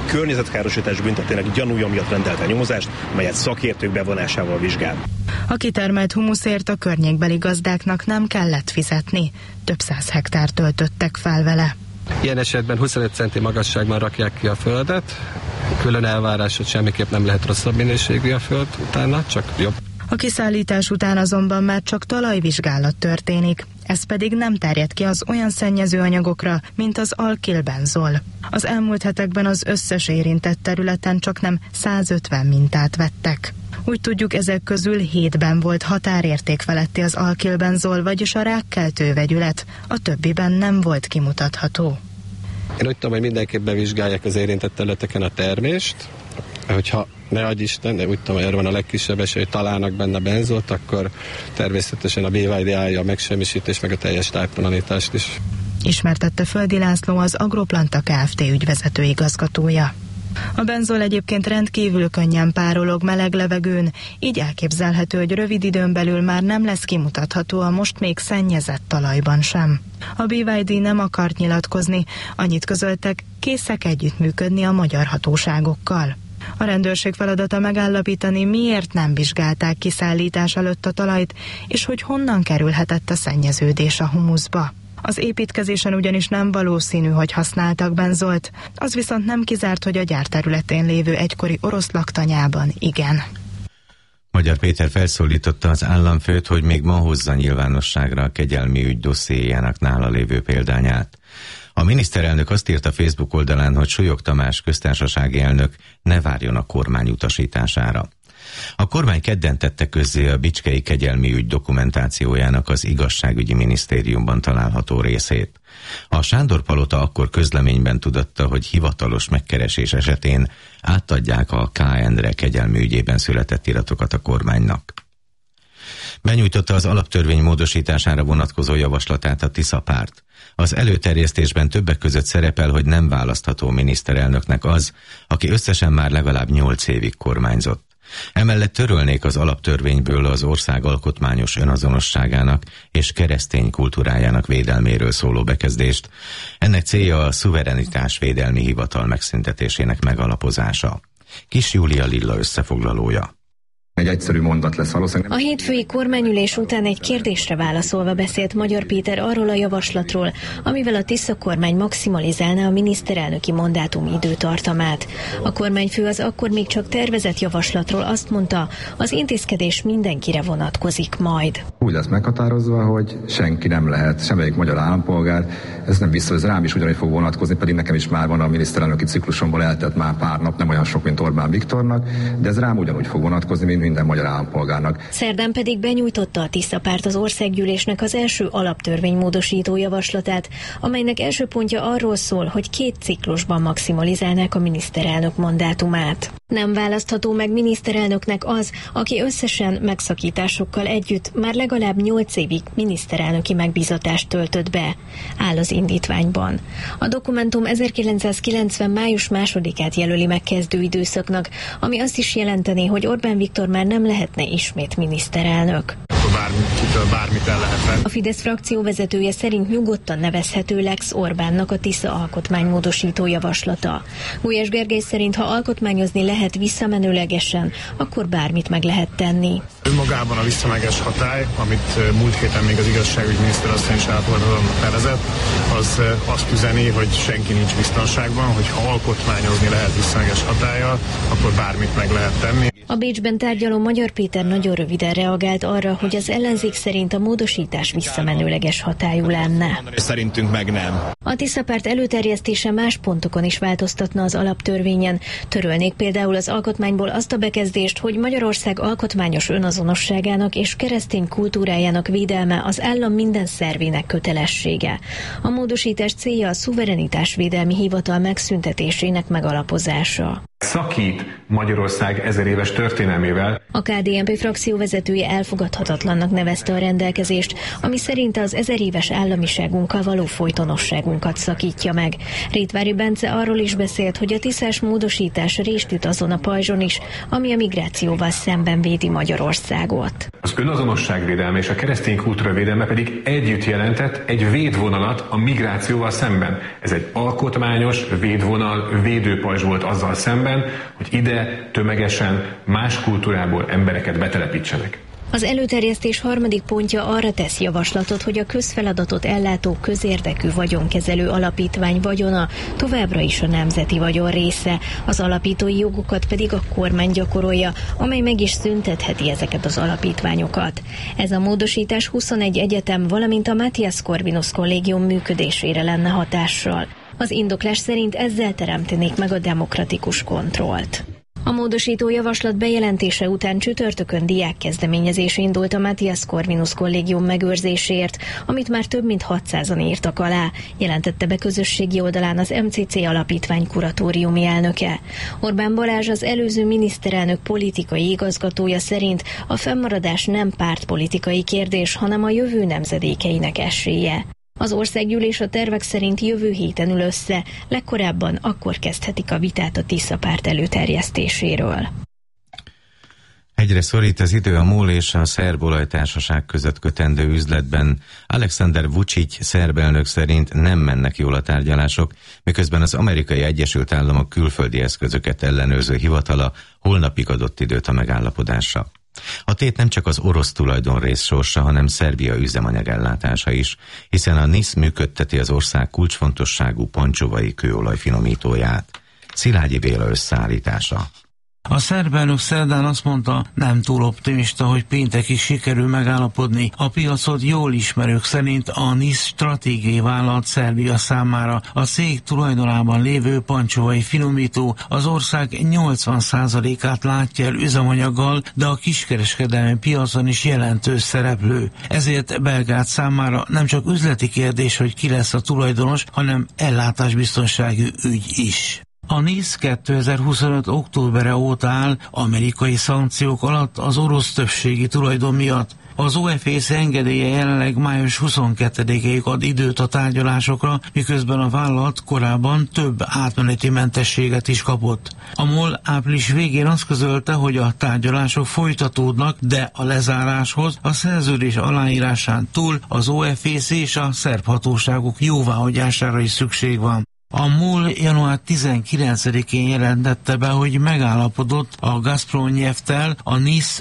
környezetkárosítás büntetének gyanúja miatt rendelt el nyomozást, melyet szakértők bevonásával vizsgál. A kitermelt humuszért a környékbeli gazdáknak nem kellett fizetni. Több 100 hektár töltöttek fel vele. Ilyen esetben 25 centi magasságban rakják ki a földet. Külön elvárás, hogy semmiképp nem lehet rosszabb minőségű a föld utána, csak jobb. A kiszállítás után azonban már csak talajvizsgálat történik. Ez pedig nem terjed ki az olyan szennyező anyagokra, mint az alkilbenzol. Az elmúlt hetekben az összes érintett területen csaknem 150 mintát vettek. Úgy tudjuk, ezek közül 7-ben volt határérték feletti az alkilbenzol, vagyis a rákkeltő vegyület, a többiben nem volt kimutatható. Én úgy tudom, hogy mindenképp bevizsgálják az érintett területeken a termést, hogyha ne adj Isten, de úgy tudom, hogy erre van a legkisebb esély, hogy találnak benne benzolt, akkor természetesen a BYD állja a megsemmisítés meg a teljes tájtalanítást is. Ismertette Földi László, az Agroplanta Kft. Ügyvezető igazgatója. A benzol egyébként rendkívül könnyen párolog meleg levegőn, így elképzelhető, hogy rövid időn belül már nem lesz kimutatható a most még szennyezett talajban sem. A BYD nem akart nyilatkozni, annyit közöltek, készek együttműködni a magyar hatóságokkal. A rendőrség feladata megállapítani, miért nem vizsgálták kiszállítás előtt a talajt, és hogy honnan kerülhetett a szennyeződés a humuszba. Az építkezésen ugyanis nem valószínű, hogy használtak benzolt, az viszont nem kizárt, hogy a gyár területén lévő egykori orosz laktanyában igen. Magyar Péter felszólította az államfőt, hogy még ma hozza nyilvánosságra a kegyelmi ügy dossziéjának nála lévő példányát. A miniszterelnök azt írta Facebook oldalán, hogy Súlyog Tamás köztársasági elnök ne várjon a kormány utasítására. A kormány kedden tette közzé a bicskei kegyelmi ügy dokumentációjának az igazságügyi minisztériumban található részét. A Sándor-palota akkor közleményben tudatta, hogy hivatalos megkeresés esetén átadják a K. Endre kegyelmi ügyében született iratokat a kormánynak. Benyújtotta az alaptörvény módosítására vonatkozó javaslatát a Tisza párt. Az előterjesztésben többek között szerepel, hogy nem választható miniszterelnöknek az, aki összesen már legalább 8 évig kormányzott. Emellett törölnék az alaptörvényből az ország alkotmányos önazonosságának és keresztény kultúrájának védelméről szóló bekezdést. Ennek célja a szuverenitás védelmi hivatal megszüntetésének megalapozása. Kis Júlia Lilla összefoglalója. Egy egyszerű mondat lesz valószínűleg. A hétfői kormányülés után egy kérdésre válaszolva beszélt Magyar Péter arról a javaslatról, amivel a Tisza kormány maximalizálná a miniszterelnöki mandátum időtartamát. A kormányfő az akkor még csak tervezett javaslatról azt mondta, az intézkedés mindenkire vonatkozik majd. Úgy lesz meghatározva, hogy senki nem lehet, semmelyik magyar állampolgár, ez nem biztos, ez rám is ugyanúgy fog vonatkozni, pedig nekem is már van a miniszterelnöki ciklusomból eltelt már pár nap, nem olyan sok, mint Orbán Viktornak, de ez rám ugyanúgy fog vonatkozni, mint minden magyar állampolgárnak. Szerdán pedig benyújtotta a Tisza párt az országgyűlésnek az első alaptörvénymódosító javaslatát, amelynek első pontja arról szól, hogy 2 ciklusban maximalizálnák a miniszterelnök mandátumát. Nem választható meg miniszterelnöknek az, aki összesen megszakításokkal együtt már legalább 8 évig miniszterelnöki megbízatást töltött be, áll az indítványban. A dokumentum 1990. május 2-át jelöli meg kezdőidőszaknak, ami azt is jelenteni, hogy Orbán Viktor már nem lehetne ismét miniszterelnök. Bármit el lehet venni. A Fidesz frakció vezetője szerint nyugodtan nevezhető Lex Orbánnak a Tisza alkotmánymódosító javaslata. Gulyás Gergely szerint, ha alkotmányozni lehet visszamenőlegesen, akkor bármit meg lehet tenni. Önmagában a visszamenőleges hatály, amit múlt héten még az igazságügyminiszter asszony is elfogadhatatlannak nevezett, az azt üzeni, hogy senki nincs biztonságban, hogy ha alkotmányozni lehet visszamenőleges hatállyal, akkor bármit meg lehet tenni. A Bécsben tárgyaló Magyar Péter nagyon röviden reagált arra, hogy az ellenzék szerint a módosítás visszamenőleges hatályú lenne. Szerintünk meg nem. A Tisza párt előterjesztése más pontokon is változtatna az alaptörvényen. Törölnék például az alkotmányból azt a bekezdést, hogy Magyarország alkotmányos önazonosságának és keresztény kultúrájának védelme az állam minden szervének kötelessége. A módosítás célja a szuverenitás védelmi hivatal megszüntetésének megalapozása. szakít Magyarország 1000 éves történelmével. A KDNP frakció vezetője elfogadhatatlannak nevezte a rendelkezést, ami szerint az 1000 éves államiságunkkal való folytonosságunkat szakítja meg. Rétvári Bence arról is beszélt, hogy a tiszás módosítás rést üt azon a pajzson is, ami a migrációval szemben védi Magyarországot. Az önazonosságvédelme és a keresztény kultúra védelme pedig együtt jelentett egy védvonalat a migrációval szemben. Ez egy alkotmányos védvonal, védőpajzs volt azzal szemben, hogy ide tömegesen más kultúrából embereket betelepítsenek. Az előterjesztés harmadik pontja arra tesz javaslatot, hogy a közfeladatot ellátó közérdekű vagyonkezelő alapítvány vagyona továbbra is a nemzeti vagyon része, az alapítói jogokat pedig a kormány gyakorolja, amely meg is szüntetheti ezeket az alapítványokat. Ez a módosítás 21 egyetem, valamint a Matthias Corvinus kollégium működésére lenne hatással. Az indoklás szerint ezzel teremtenék meg a demokratikus kontrollt. A módosító javaslat bejelentése után csütörtökön diákkezdeményezés indult a Matthias Corvinus kollégium megőrzéséért, amit már több mint 600-an írtak alá, jelentette be közösségi oldalán az MCC alapítvány kuratóriumi elnöke. Orbán Balázs, az előző miniszterelnök politikai igazgatója szerint a fennmaradás nem pártpolitikai kérdés, hanem a jövő nemzedékeinek esélye. Az országgyűlés a tervek szerint jövő héten ül össze, legkorábban akkor kezdhetik a vitát a Tisza párt előterjesztéséről. Egyre szorít az idő a MOL és a szerb olajtársaság között kötendő üzletben. Alexander Vučić szerb elnök szerint nem mennek jól a tárgyalások, miközben az Amerikai Egyesült Államok külföldi eszközöket ellenőrző hivatala holnapig adott időt a megállapodásra. A tét nem csak az orosz tulajdonrész sorsa, hanem Szerbia üzemanyagellátása is, hiszen a NIS működteti az ország kulcsfontosságú pancsovai kőolajfinomítóját. Szilágyi Béla összeállítása. A szerb elnök szerdán azt mondta, nem túl optimista, hogy péntekig sikerül megállapodni. A piacot jól ismerők szerint a NIS stratégiai vállalat Szerbia számára. A cég tulajdonában lévő pancsovai finomító az ország 80%-át látja el üzemanyaggal, de a kiskereskedelmi piacon is jelentős szereplő. Ezért Belgrád számára nem csak üzleti kérdés, hogy ki lesz a tulajdonos, hanem ellátásbiztonsági ügy is. A NIS 2025. októbere óta áll amerikai szankciók alatt az orosz többségi tulajdon miatt. Az OFAC engedélye jelenleg május 22-ig ad időt a tárgyalásokra, miközben a vállalat korábban több átmeneti mentességet is kapott. A MOL április végén azt közölte, hogy a tárgyalások folytatódnak, de a lezáráshoz a szerződés aláírásán túl az OFAC és a szerb hatóságok jóváhagyására is szükség van. A MOL január 19-én jelentette be, hogy megállapodott a Gazprom Nyefttel a NIS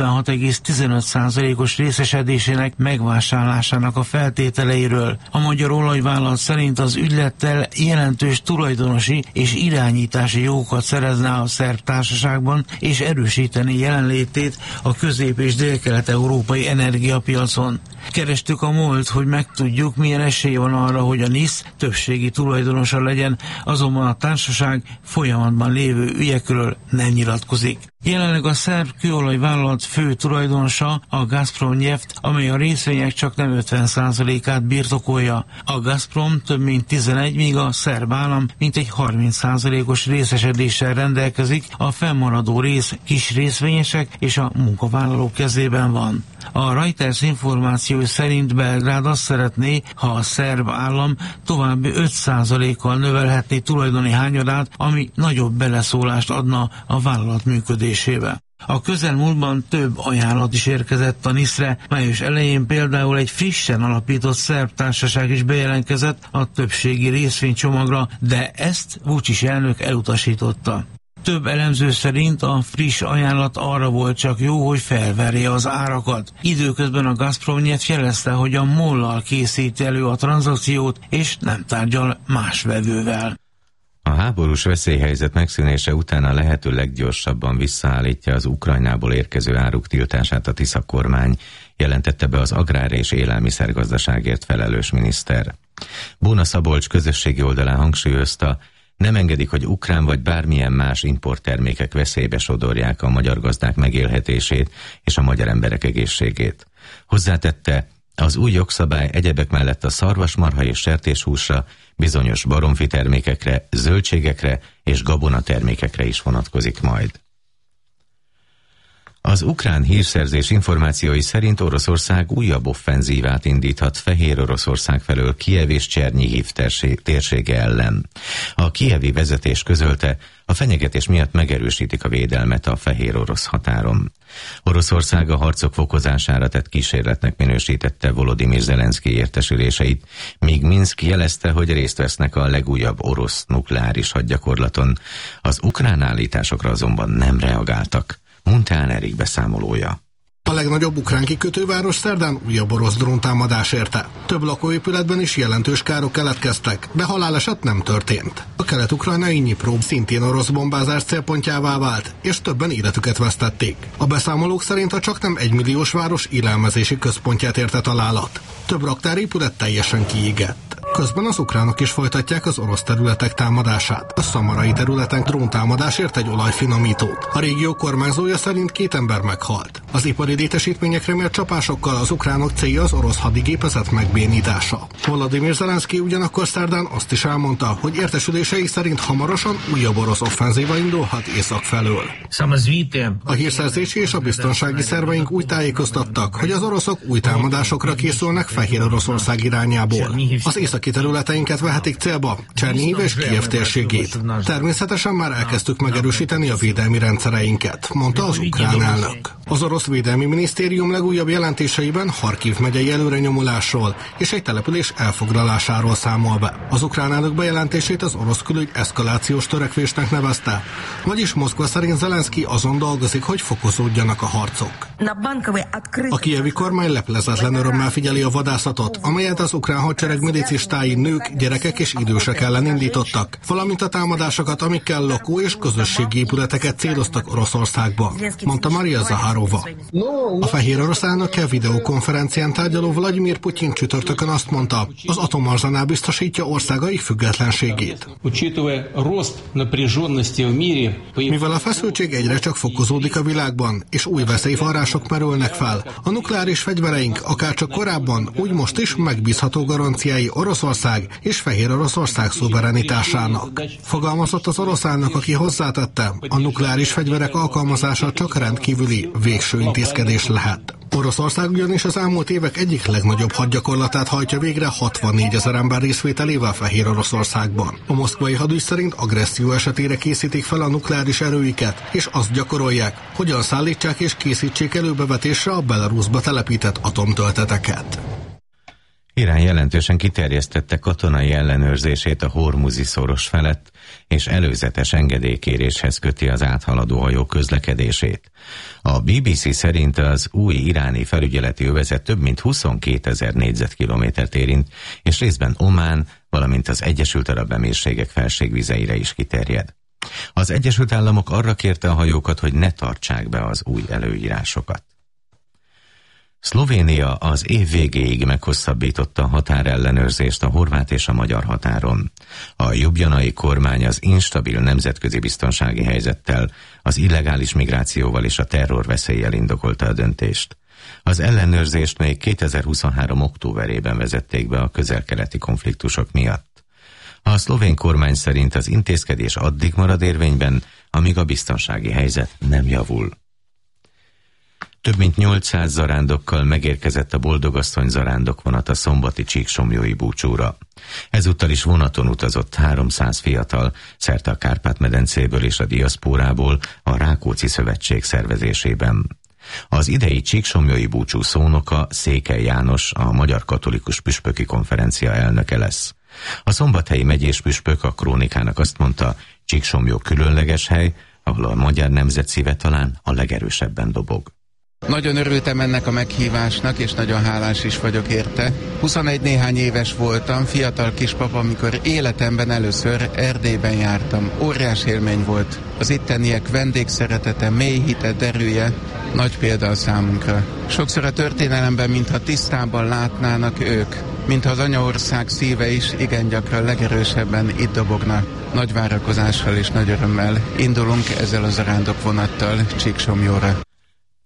56,15%-os részesedésének megvásárlásának a feltételeiről. A magyar olajvállalat szerint az ügylettel jelentős tulajdonosi és irányítási jogokat szerezne a szerb társaságban, és erősíteni jelenlétét a közép- és délkelet-európai energiapiacon. Kerestük a MOL-t, hogy megtudjuk, milyen esély van arra, hogy a NIS többségi tulajdonosa legyen, azonban a társaság folyamatban lévő ügyekről nem nyilatkozik. Jelenleg a szerb kőolajvállalat fő tulajdonosa a Gazprom Neft, amely a részvények csak nem 50%-át birtokolja. A Gazprom több mint 11, míg a szerb állam mintegy 30%-os részesedéssel rendelkezik, a fennmaradó rész kis részvényesek és a munkavállalók kezében van. A Reuters információi szerint Belgrád azt szeretné, ha a szerb állam további 5%-kal növelhetné tulajdoni hányadát, ami nagyobb beleszólást adna a vállalat működésébe. A közelmúltban több ajánlat is érkezett a NIS-re, május elején például egy frissen alapított szerb társaság is bejelentkezett a többségi részvénycsomagra, de ezt Vučić elnök elutasította. Több elemző szerint a friss ajánlat arra volt csak jó, hogy felverje az árakat. Időközben a Gazprom Neft jelezte, hogy a MOL-lal készíti elő a tranzakciót, és nem tárgyal más vevővel. A háborús veszélyhelyzet megszűnése után a lehető leggyorsabban visszaállítja az Ukrajnából érkező áruk tiltását a Tisza kormány, jelentette be az agrár- és élelmiszergazdaságért felelős miniszter. Bóna Szabolcs közösségi oldalán hangsúlyozta, nem engedik, hogy ukrán vagy bármilyen más importtermékek veszélybe sodorják a magyar gazdák megélhetését és a magyar emberek egészségét. Hozzátette, az új jogszabály egyebek mellett a szarvasmarha és sertéshúsra, bizonyos baromfi termékekre, zöldségekre és gabonatermékekre is vonatkozik majd. Az ukrán hírszerzés információi szerint Oroszország újabb offenzívát indíthat Fehér Oroszország felől Kijev és Csernyihív térsége ellen. A kijevi vezetés közölte, a fenyegetés miatt megerősítik a védelmet a fehér orosz határon. Oroszország a harcok fokozására tett kísérletnek minősítette Volodymyr Zelenszky értesüléseit, míg Minszk jelezte, hogy részt vesznek a legújabb orosz nukleáris hadgyakorlaton. Az ukrán állításokra azonban nem reagáltak. Montán Erik beszámolója. A legnagyobb ukrán kikötőváros szerdán újabb orosz dróntámadás érte. Több lakóépületben is jelentős károk keletkeztek, de haláleset nem történt. A kelet-ukrajnai Dnyipró szintén orosz bombázás célpontjává vált, és többen életüket vesztették. A beszámolók szerint a csaknem 1 milliós város élelmezési központját érte találat. Több raktárépület teljesen kiégett. Közben az ukránok is folytatják az orosz területek támadását. A szamarai területen dróntámadásért egy olajfinomítót. A régió kormányzója szerint 2 ember meghalt. Az ipari létesítményekre mért csapásokkal az ukránok célja az orosz hadigépezet megbénítása. Volodymyr Zelenszky ugyanakkor szerdán azt is elmondta, hogy értesülései szerint hamarosan újabb orosz offenzíva indulhat észak felől. A hírszerzési és a biztonsági szerveink úgy tájékoztattak, hogy az oroszok új támadásokra készülnek Fehér Oroszország irányából. Az északi területeinket vehetik célba, Csernyihív és Kijev térségét. Természetesen már elkezdtük megerősíteni a védelmi rendszereinket, mondta az ukrán elnök. Az orosz védelmi minisztérium legújabb jelentéseiben Harkiv megyei előrenyomulásról és egy település elfoglalásáról számol be. Az ukrán elnök bejelentését az orosz külügy eszkalációs törekvésnek nevezte, vagyis Moszkva szerint Zelenszky azon dolgozik, hogy fokozódjanak a harcok. A kijevi kormány leplezetlen örömmel figyeli a vadászatot, amelyet az ukrán hadsereg milicistái nők, gyerekek és idősek ellen indítottak, valamint a támadásokat, amikkel lakó- és közösségi épületeket céloztak Oroszországban, mondta Maria Zaharova. A fehér orosz elnökkel videokonferencián tárgyaló Vladimir Putyin csütörtökön azt mondta, az atomarzenál biztosítja országaik függetlenségét. Mivel a feszültség egyre csak fokozódik a világban, és új veszélyforrások merülnek fel, a nukleáris fegyvereink akárcsak korábban, úgy most is megbízható garanciái Oroszország és Fehér Oroszország szuverenitásának. Fogalmazott az orosz elnök, aki hozzátette, a nukleáris fegyverek alkalmazása csak rendkívüli, végső intézkedés lehet. Oroszország ugyanis az elmúlt évek egyik legnagyobb hadgyakorlatát hajtja végre 64 000 ember részvételével Fehér Oroszországban. A moszkvai hadügy szerint agresszió esetére készítik fel a nukleáris erőiket, és azt gyakorolják, hogyan szállítsák és készítsék előbevetésre a Belarusba telepített atomtölteteket. Irán jelentősen kiterjesztette katonai ellenőrzését a Hormuzi szoros felett, és előzetes engedélykéréshez köti az áthaladó hajó közlekedését. A BBC szerint az új iráni felügyeleti övezet több mint 22 000 négyzetkilométert érint, és részben Omán, valamint az Egyesült Arab Emírségek felségvizeire is kiterjed. Az Egyesült Államok arra kérte a hajókat, hogy ne tartsák be az új előírásokat. Szlovénia az év végéig meghosszabbította a határellenőrzést a horvát és a magyar határon. A ljubljanai kormány az instabil nemzetközi biztonsági helyzettel, az illegális migrációval és a terrorveszéllyel indokolta a döntést. Az ellenőrzést még 2023. októberében vezették be a közel-keleti konfliktusok miatt. A szlovén kormány szerint az intézkedés addig marad érvényben, amíg a biztonsági helyzet nem javul. Több mint 800 zarándokkal megérkezett a Boldogasszony zarándokvonat a szombati Csíksomlyói búcsúra. Ezúttal is vonaton utazott 300 fiatal, szerte a Kárpát-medencéből és a diaszpórából a Rákóczi Szövetség szervezésében. Az idei Csíksomlyói búcsú szónoka Székely János, a Magyar Katolikus Püspöki Konferencia elnöke lesz. A szombathelyi megyés püspök a Krónikának azt mondta, Csíksomlyó különleges hely, ahol a magyar nemzet szíve talán a legerősebben dobog. Nagyon örültem ennek a meghívásnak, és nagyon hálás is vagyok érte. 21 néhány éves voltam, fiatal kispapa, amikor életemben először Erdélyben jártam. Óriás élmény volt. Az itteniek vendégszeretete, mély hite, erője nagy példa a számunkra. Sokszor a történelemben, mintha tisztában látnának ők, mintha az anyaország szíve is igen gyakran legerősebben itt dobogna. Nagy várakozással és nagy örömmel indulunk ezzel a zarándokvonattal Csíksomlyóra.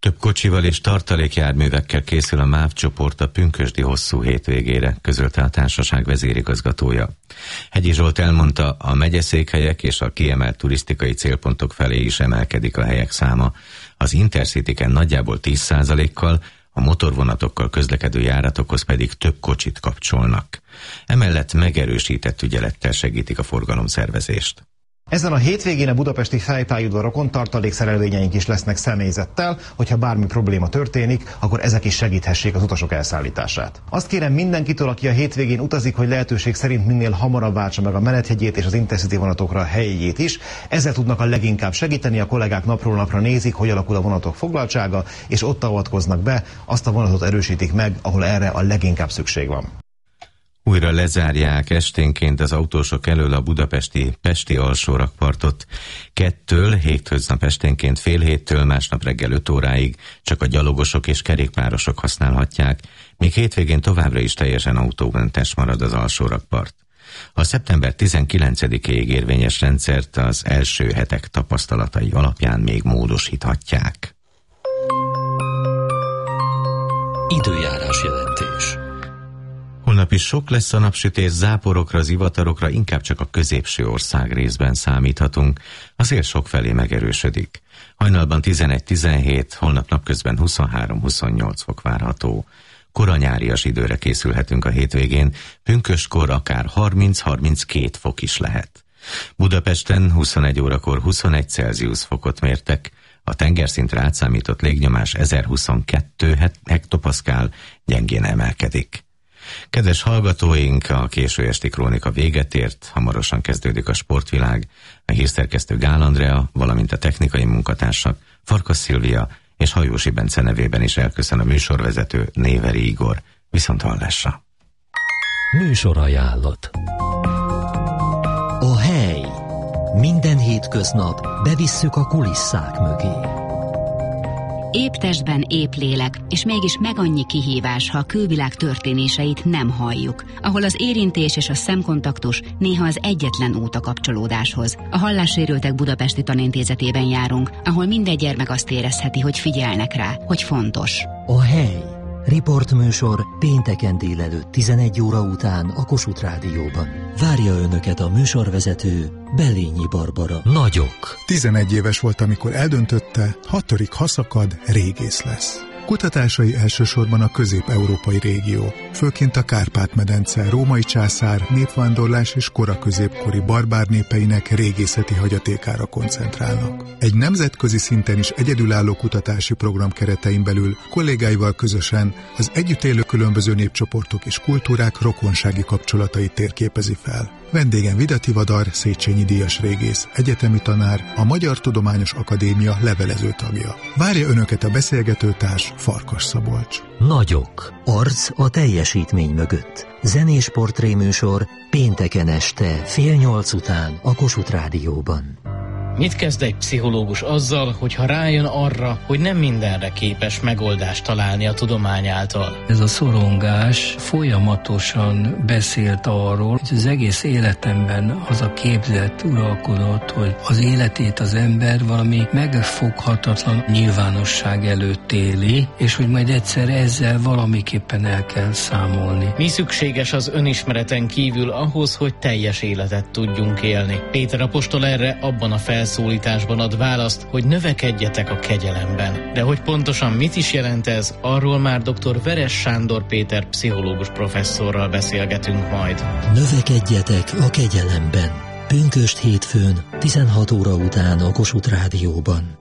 Több kocsival és tartalékjárművekkel készül a MÁV csoport a pünkösdi hosszú hétvégére, közölte a társaság vezérigazgatója. Hegyi Zsolt elmondta, a megyeszékhelyek és a kiemelt turisztikai célpontok felé is emelkedik a helyek száma. Az Intercityken nagyjából 10%-kal, a motorvonatokkal közlekedő járatokhoz pedig több kocsit kapcsolnak. Emellett megerősített ügyelettel segítik a forgalomszervezést. Ezen a hétvégén a budapesti fejpályaudvarokon tartalékszerelvényeink is lesznek személyzettel, hogyha bármi probléma történik, akkor ezek is segíthessék az utasok elszállítását. Azt kérem mindenkitől, aki a hétvégén utazik, hogy lehetőség szerint minél hamarabb váltsa meg a menethegyét és az Intercity vonatokra a helyét is. Ezzel tudnak a leginkább segíteni, a kollégák napról napra nézik, hogy alakul a vonatok foglaltsága, és ott avatkoznak be, azt a vonatot erősítik meg, ahol erre a leginkább szükség van. Újra lezárják esténként az autósok elől a budapesti Pesti alsórakpartot. 2-től hétköznap esténként fél 7-től másnap reggel 5 óráig csak a gyalogosok és kerékpárosok használhatják, míg hétvégén továbbra is teljesen autómentes marad az alsórakpart. A szeptember 19-ig érvényes rendszert az első hetek tapasztalatai alapján még módosíthatják. Időjárás jelentés. Holnap is sok lesz a napsütés, záporokra, zivatarokra, inkább csak a középső ország részben számíthatunk. A szél sokfelé megerősödik. Hajnalban 11-17, holnap napközben 23-28 fok várható. Koranyárias időre készülhetünk a hétvégén, pünköstkor akár 30-32 fok is lehet. Budapesten 21 órakor 21 Celsius fokot mértek, a tengerszintre átszámított légnyomás 1022 hektopaszkál, gyengén emelkedik. Kedves hallgatóink, a késő esti krónika véget ért, hamarosan kezdődik a sportvilág, a hírszerkesztő Gál Andrea, valamint a technikai munkatársak Farkas Szilvia és Hajósi Bence nevében is elköszön a műsorvezető Néveri Igor. Viszonthallásra! Műsorajánlat. A hely. Minden hétköznap bevisszük a kulisszák mögé. Épp testben, épp lélek, és mégis meg annyi kihívás, ha a külvilág történéseit nem halljuk, ahol az érintés és a szemkontaktus néha az egyetlen út a kapcsolódáshoz. A Hallássérültek Budapesti Tanintézetében járunk, ahol minden gyermek azt érezheti, hogy figyelnek rá, hogy fontos. A hely. Riportműsor pénteken délelőtt 11 óra után a Kossuth Rádióban. Várja önöket a műsorvezető, Belényi Barbara. Nagyok. 11 éves volt, amikor eldöntötte, 6. ha szakad, régész lesz. Kutatásai elsősorban a közép-európai régió, főként a Kárpát-medence, római császár, népvándorlás és kora középkori barbár népeinek régészeti hagyatékára koncentrálnak. Egy nemzetközi szinten is egyedülálló kutatási program keretein belül kollégáival közösen az együtt élő különböző népcsoportok és kultúrák rokonsági kapcsolatait térképezi fel. Vendégem Vida Tivadar, Széchenyi díjas régész, egyetemi tanár, a Magyar Tudományos Akadémia levelező tagja. Várja önöket a beszélgetőtárs Farkas Szabolcs. Nagyok. Arc a teljesítmény mögött. Zenés portréműsor pénteken este 7:30 után a Kossuth Rádióban. Mit kezd egy pszichológus azzal, hogyha rájön arra, hogy nem mindenre képes megoldást találni a tudomány által? Ez a szorongás folyamatosan beszélt arról, hogy az egész életemben az a képzet uralkodott, hogy az életét az ember valami megfoghatatlan nyilvánosság előtt éli, és hogy majd egyszer ezzel valamiképpen el kell számolni. Mi szükséges az önismereten kívül ahhoz, hogy teljes életet tudjunk élni? Péter apostol erre abban a felszólításban ad választ, hogy növekedjetek a kegyelemben. De hogy pontosan mit is jelent ez, arról már dr. Veres Sándor Péter pszichológus professzorral beszélgetünk majd. Növekedjetek a kegyelemben. Pünkösd hétfőn 16 óra után a Kossuth Rádióban.